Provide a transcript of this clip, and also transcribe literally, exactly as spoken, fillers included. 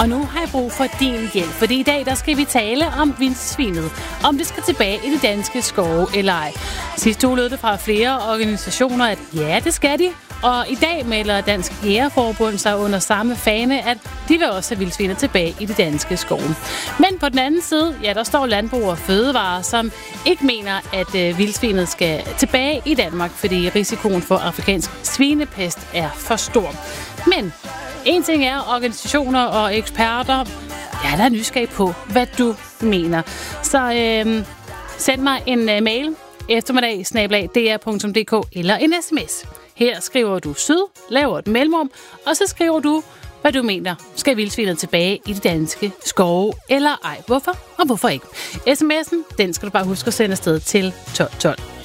Og nu har jeg brug for din hjælp, fordi i dag der skal vi tale om vildsvinet. Om det skal tilbage i de danske skove eller ej. Sidste uge lød det fra flere organisationer, at ja, det skal de. Og i dag melder Dansk Jægerforbund sig under samme fane, at de vil også have vildsvinet tilbage i de danske skove. Men på den anden side, ja, der står Landbrug og Fødevare, som ikke mener, at øh, vildsvinet skal tilbage i Danmark, fordi risikoen for afrikansk svinepest er for stor. Men en ting er organisationer og eksperter. Jeg er da nysgerrig på, hvad du mener. Så øh, send mig en uh, mail eftermiddag snabel-a d r punktum d k eller en sms. Her skriver du syd, laver et mellemrum, og så skriver du, hvad du mener. Skal vildsvinet tilbage i de danske skove eller ej? Hvorfor og hvorfor ikke? sms'en, den skal du bare huske at sende afsted til tolv tolv.